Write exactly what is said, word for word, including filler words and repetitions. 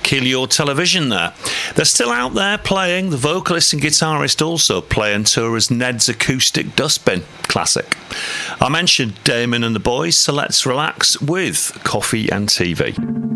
kill your television there. They're still out there playing. The vocalist and guitarist also play and tour as Ned's Acoustic Dustbin. Classic. I mentioned Damon and the Boys, so let's relax with Coffee and T V.